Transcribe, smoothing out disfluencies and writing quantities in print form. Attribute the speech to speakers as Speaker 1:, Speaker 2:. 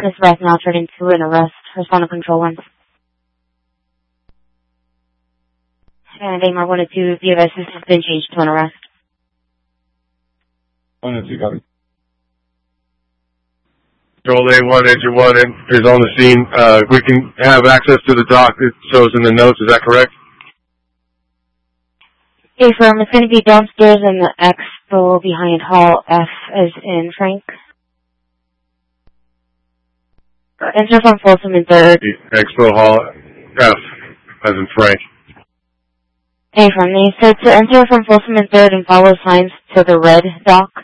Speaker 1: This arrest now turned into an arrest. Respond to control 1. And AMR 102, the arrest has been changed to an arrest.
Speaker 2: 102, copy. Control A1, Engine 1 is on the scene. We can have access to the dock. It shows in the notes. Is that correct?
Speaker 1: Affirm, it's going to be downstairs in the expo behind Hall F as in Frank. Enter from Folsom and 3rd.
Speaker 2: Expo Hall F as in Frank.
Speaker 1: Affirm, they said to enter from Folsom and 3rd and follow signs to the red dock.